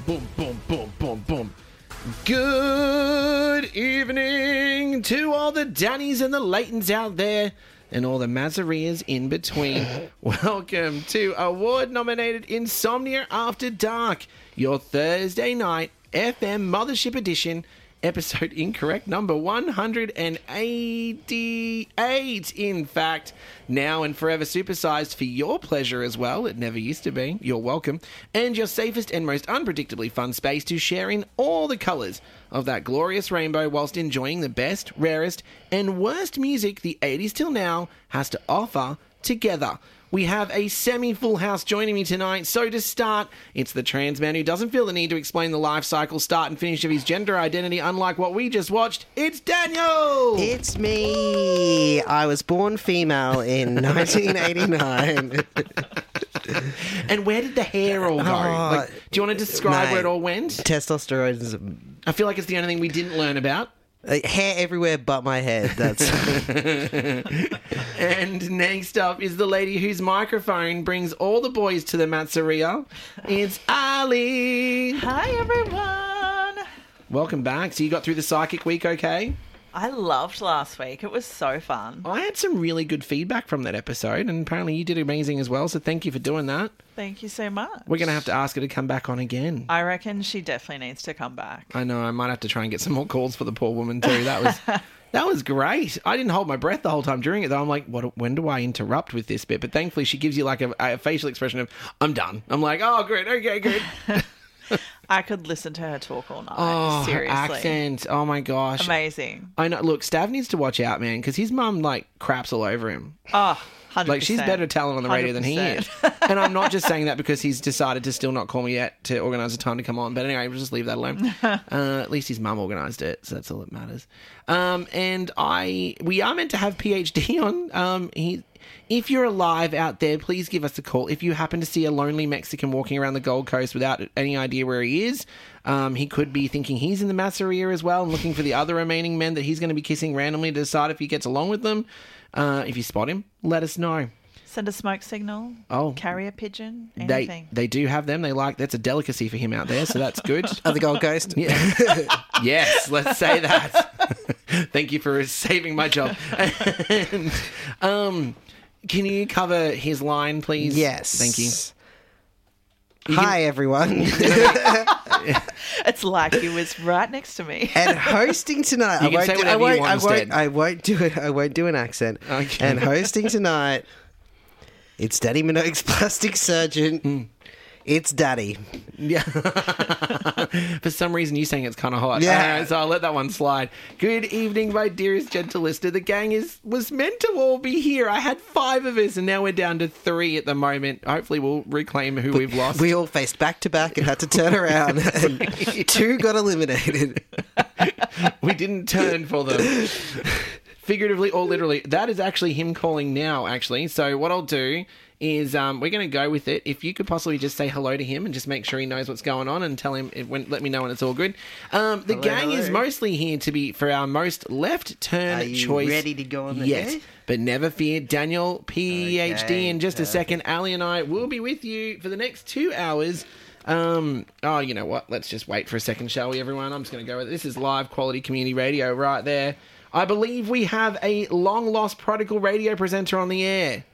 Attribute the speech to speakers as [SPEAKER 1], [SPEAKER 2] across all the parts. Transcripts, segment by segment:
[SPEAKER 1] Boom, boom, boom, boom, boom. Good evening to all the Dannies and the Leightons out there and all the Mazarias in between. Welcome to award-nominated Insomnia After Dark, your Thursday night FM Mothership Edition, episode incorrect number 188, in fact. Now and forever supersized for your pleasure as well. It never used to be. You're welcome. And your safest and most unpredictably fun space to share in all the colours of that glorious rainbow whilst enjoying the best, rarest and worst music the 80s till now has to offer together. We have a semi-full house joining me tonight. So to start, it's the trans man who doesn't feel the need to explain the life cycle, start and finish of his gender identity, unlike what we just watched. It's Daniel!
[SPEAKER 2] It's me! I was born female in 1989.
[SPEAKER 1] And where did the hair all go? Do you want to describe where it all went?
[SPEAKER 2] Testosterone.
[SPEAKER 1] I feel like it's the only thing we didn't learn about.
[SPEAKER 2] Hair everywhere but my head. That's.
[SPEAKER 1] And next up is the lady whose microphone brings all the boys to the Mazzaria. It's Ali.
[SPEAKER 3] Hi, everyone.
[SPEAKER 1] Welcome back. So you got through the psychic week okay?
[SPEAKER 3] I loved last week. It was so fun.
[SPEAKER 1] I had some really good feedback from that episode, and apparently you did amazing as well, so thank you for doing that.
[SPEAKER 3] Thank you so much.
[SPEAKER 1] We're going to have to ask her to come back on again.
[SPEAKER 3] I reckon she definitely needs to come back.
[SPEAKER 1] I know. I might have to try and get some more calls for the poor woman too. That was great. I didn't hold my breath the whole time during it, though. I'm like, when do I interrupt with this bit? But thankfully, she gives you like a facial expression of, I'm done. I'm like, oh, good. Okay, good.
[SPEAKER 3] I could listen to her talk all night.
[SPEAKER 1] Oh,
[SPEAKER 3] seriously.
[SPEAKER 1] Her accent. Oh, my gosh.
[SPEAKER 3] Amazing.
[SPEAKER 1] I know. Look, Stav needs to watch out, man, because his mum, like, craps all over him.
[SPEAKER 3] Oh, 100%.
[SPEAKER 1] Like, she's better talent on the radio than he is. And I'm not just saying that because he's decided to still not call me yet to organise a time to come on. But anyway, we'll just leave that alone. At least his mum organised it, so that's all that matters. And we are meant to have PhD on. If you're alive out there, please give us a call. If you happen to see a lonely Mexican walking around the Gold Coast without any idea where he is, he could be thinking he's in the Masseria as well and looking for the other remaining men that he's going to be kissing randomly to decide if he gets along with them. If you spot him, let us know.
[SPEAKER 3] Send a smoke signal.
[SPEAKER 1] Oh.
[SPEAKER 3] Carrier pigeon. Anything.
[SPEAKER 1] They do have them. That's a delicacy for him out there, so that's good.
[SPEAKER 2] Of the Gold Coast?
[SPEAKER 1] Yeah. Yes, let's say that. Thank you for saving my job. And, can you cover his line, please?
[SPEAKER 2] Yes.
[SPEAKER 1] Thank you.
[SPEAKER 2] Hi, everyone.
[SPEAKER 3] It's like he was right next to me.
[SPEAKER 2] And hosting tonight,
[SPEAKER 1] You can say whatever you want instead.
[SPEAKER 2] I won't do it. I won't do an accent.
[SPEAKER 1] Okay.
[SPEAKER 2] And hosting tonight, it's Daddy Minogue's plastic surgeon. It's Daddy.
[SPEAKER 1] Yeah. For some reason, you saying it's kind of hot.
[SPEAKER 2] Yeah.
[SPEAKER 1] So I'll let that one slide. Good evening, my dearest gentle listener. The gang was meant to all be here. I had 5 of us, and now we're down to 3 at the moment. Hopefully, we'll reclaim who we've lost.
[SPEAKER 2] We all faced back to back and had to turn around, and 2 got eliminated.
[SPEAKER 1] We didn't turn for them. Figuratively or literally. That is actually him calling now, actually. So what I'll do is we're going to go with it. If you could possibly just say hello to him and just make sure he knows what's going on and tell him, let me know when it's all good. The gang is mostly here for our most left turn choice.
[SPEAKER 2] Are you ready to go on the air?
[SPEAKER 1] But never fear, Daniel, PhD, in just a second. Ali and I will be with you for the next 2 hours. You know what? Let's just wait for a second, shall we, everyone? I'm just going to go with it. This is live quality community radio right there. I believe we have a long-lost prodigal radio presenter on the air.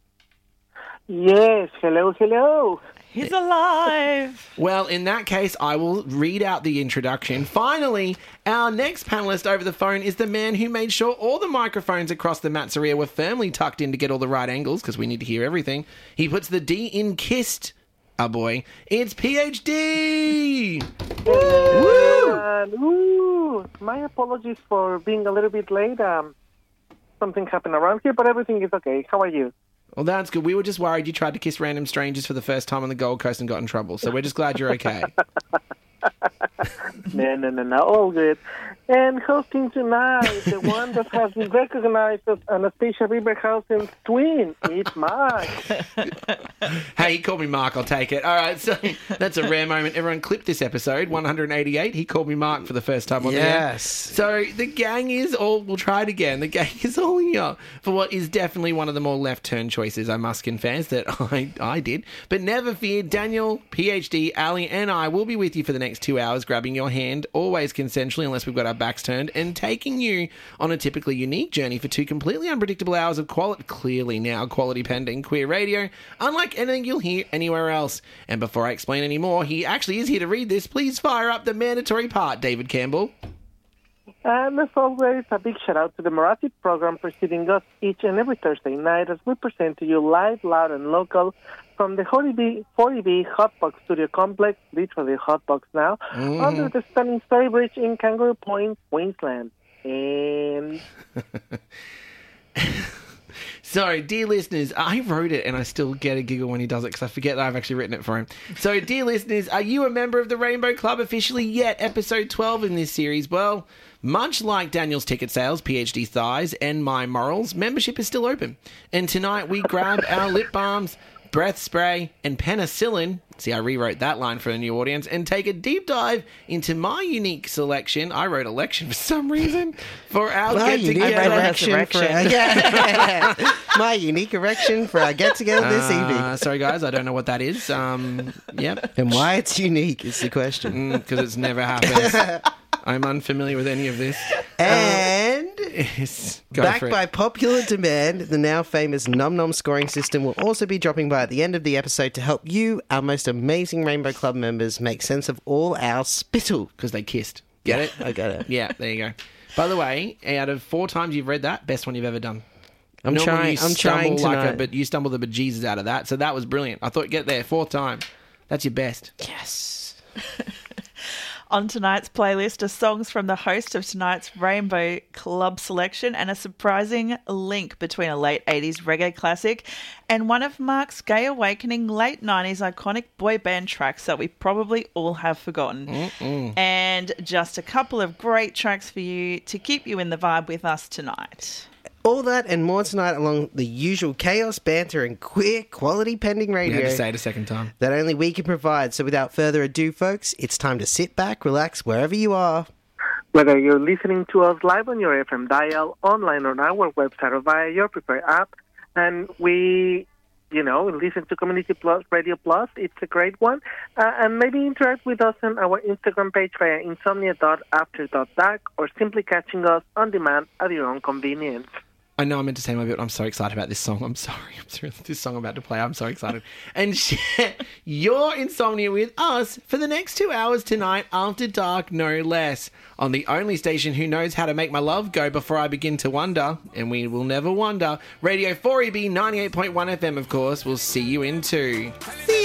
[SPEAKER 4] Yes, hello.
[SPEAKER 3] He's alive.
[SPEAKER 1] Well, in that case, I will read out the introduction. Finally, our next panellist over the phone is the man who made sure all the microphones across the Mazzaria were firmly tucked in to get all the right angles, because we need to hear everything. He puts the D in kissed. Oh boy, it's PhD!
[SPEAKER 4] Woo! My apologies for being a little bit late. Something happened around here, but everything is okay. How are you?
[SPEAKER 1] Well, that's good. We were just worried you tried to kiss random strangers for the first time on the Gold Coast and got in trouble, so we're just glad you're okay.
[SPEAKER 4] No, all good. And hosting tonight, the one that has been recognized as Anastasia Riverhausen's twin, it's Mark.
[SPEAKER 1] Hey, he called me Mark, I'll take it. All right, so that's a rare moment. Everyone clip this episode, 188. He called me Mark for the first time on the air.
[SPEAKER 2] Yes.
[SPEAKER 1] So the gang is all, we'll try it again, the gang is all here for what is definitely one of the more left-turn choices, I must confess, that I did. But never fear, Daniel, PhD, Ali, and I will be with you for the next 2 hours, grabbing your hand, always consensually, unless we've got our backs turned, and taking you on a typically unique journey for 2 completely unpredictable hours of quality pending queer radio, unlike anything you'll hear anywhere else. And before I explain any more, he actually is here to read this. Please fire up the mandatory part, David Campbell.
[SPEAKER 4] And as always, a big shout out to the Marathi program preceding us each and every Thursday night as we present to you live, loud, and local from the 40B Hotbox Studio Complex, literally Hotbox now, under the stunning Story Bridge in Kangaroo Point, Queensland. And...
[SPEAKER 1] Sorry, dear listeners, I wrote it and I still get a giggle when he does it because I forget that I've actually written it for him. So, dear listeners, are you a member of the Rainbow Club officially yet? Episode 12 in this series. Well, much like Daniel's ticket sales, PhD thighs, and my morals, membership is still open. And tonight we grab our lip balms, breath spray, and penicillin. See, I rewrote that line for a new audience, and take a deep dive into my unique selection. I wrote election for some reason for our get-together.
[SPEAKER 2] My unique erection for our get-together this evening.
[SPEAKER 1] Sorry, guys, I don't know what that is. Yep.
[SPEAKER 2] And why it's unique is the question.
[SPEAKER 1] Because it's never happened. I'm unfamiliar with any of this.
[SPEAKER 2] And back
[SPEAKER 1] for it.
[SPEAKER 2] by popular demand, the now famous Num Nom scoring system will also be dropping by at the end of the episode to help you, our most amazing Rainbow Club members, make sense of all our spittle.
[SPEAKER 1] Because they kissed. Get it?
[SPEAKER 2] I get it.
[SPEAKER 1] Yeah, there you go. By the way, out of 4 times you've read that, best one you've ever done.
[SPEAKER 2] I'm
[SPEAKER 1] Normally
[SPEAKER 2] trying tonight.
[SPEAKER 1] but you stumbled the bejesus out of that, so that was brilliant. I thought, get there, 4th time. That's your best.
[SPEAKER 2] Yes.
[SPEAKER 3] On tonight's playlist are songs from the host of tonight's Rainbow Club selection and a surprising link between a late 80s reggae classic and one of Mark's gay awakening late 90s iconic boy band tracks that we probably all have forgotten. And just a couple of great tracks for you to keep you in the vibe with us tonight.
[SPEAKER 2] All that and more tonight along the usual chaos, banter, and queer quality pending
[SPEAKER 1] You
[SPEAKER 2] radio
[SPEAKER 1] had to say it a second time.
[SPEAKER 2] that only we can provide. So without further ado, folks, it's time to sit back, relax, wherever you are.
[SPEAKER 4] Whether you're listening to us live on your FM dial, online on our website, or via your preferred app, and we, listen to Community Plus, Radio Plus, it's a great one. And maybe interact with us on our Instagram page via insomnia.after.dark or simply catching us on demand at your own convenience.
[SPEAKER 1] I know I meant to say my bit. I'm so excited about this song. I'm sorry. This song I'm about to play. I'm so excited. And share your insomnia with us for the next 2 hours tonight after dark, no less. On the only station who knows how to make my love go before I begin to wonder, and we will never wonder, Radio 4EB 98.1 FM, of course. We'll see you in 2.